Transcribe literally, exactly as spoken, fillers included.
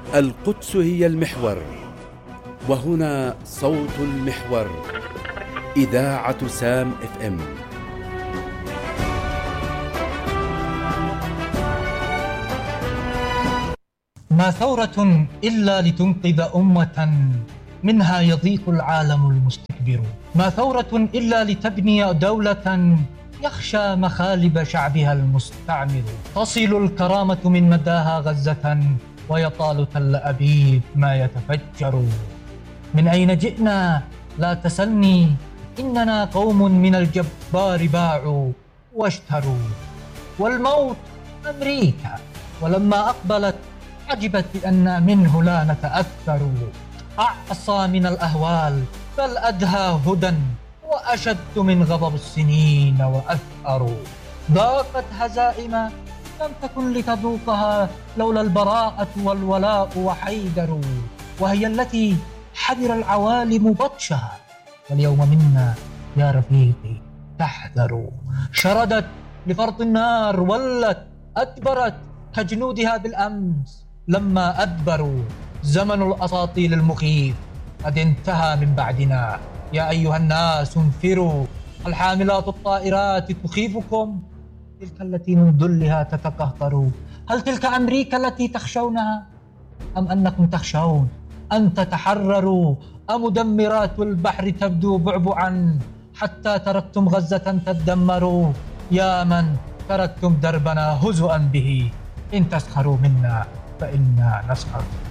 القدس هي المحور، وهنا صوت المحور، إذاعة سام اف ام. ما ثورة إلا لتنقذ أمة منها يضيق العالم المستكبر، ما ثورة إلا لتبني دولة يخشى مخالب شعبها المستعمر، تصل الكرامة من مداها غزة ويطال تل أبيب ما يتفجر. من أين جئنا لا تسلني، إننا قوم من الجبار باعوا واشتروا، والموت أمريكا ولما أقبلت عجبت بأن منه لا نتأثر، أعصى من الأهوال بل أدهى هدى وأشد من غضب السنين وأثأر، ضاقت هزائم لم تكن لتذوقها لولا البراءة والولاء وحيدر، وهي التي حذر العوالم بطشها واليوم منا يا رفيقي تحذر، شردت لفرط النار ولت أدبرت كجنودها بالأمس لما أدبروا، زمن الأساطيل المخيف قد انتهى من بعدنا، يا أيها الناس انفروا، الحاملات الطائرات تخيفكم تلك التي من ذلها تتقهقر، هل تلك أمريكا التي تخشونها أم أنكم تخشون أن تتحرروا؟ أمدمرات البحر تبدو بعبعا حتى تركتم غزة تدمروا، يا من تركتم دربنا هزؤا به، إن تسخروا منا فإنا نسخر.